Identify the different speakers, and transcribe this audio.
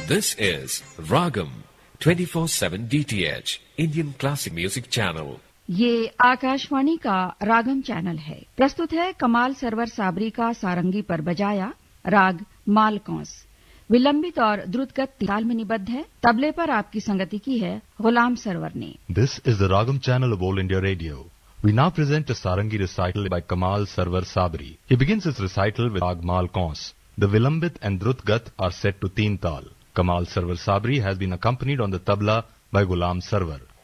Speaker 1: This is Ragam 24/7 DTH Indian Classic Music Channel.
Speaker 2: ये आकाशवाणी का रागम channel है। प्रस्तुत है कमाल सरवर साबरी का सारंगी पर बजाया राग मालकौंस। विलंबित और द्रुतगत ताल में निबद्ध है। तबले पर आपकी संगति की है गुलाम सरवर ने।
Speaker 3: This is the Ragam channel of All India Radio. We now present a sarangi recital by Kamal Sarwar Sabri. He begins his recital with Rag Malkauns. The Vilambit and Drutgat are set to Teen Tal. Kamal Sarwar Sabri has been accompanied on the tabla by Gulam Sarwar.